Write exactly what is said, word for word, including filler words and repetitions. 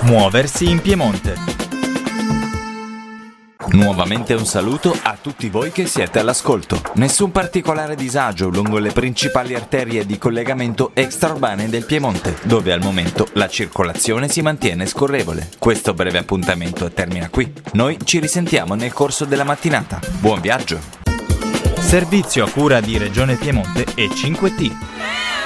Muoversi in Piemonte. Nuovamente un saluto a tutti voi che siete all'ascolto. Nessun particolare disagio lungo le principali arterie di collegamento extraurbane del Piemonte, dove al momento la circolazione si mantiene scorrevole. Questo breve appuntamento termina qui. Noi ci risentiamo nel corso della mattinata. Buon viaggio! Servizio a cura di Regione Piemonte e cinque T.